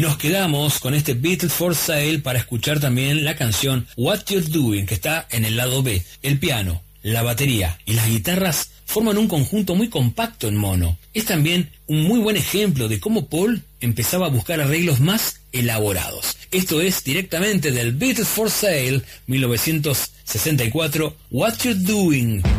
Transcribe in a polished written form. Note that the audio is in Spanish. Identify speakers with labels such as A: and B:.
A: nos quedamos con este Beatles for Sale para escuchar también la canción What You're Doing, que está en el lado B. El piano, la batería y las guitarras forman un conjunto muy compacto en mono. Es también un muy buen ejemplo de cómo Paul empezaba a buscar arreglos más elaborados. Esto es directamente del Beatles for Sale 1964, What You're Doing.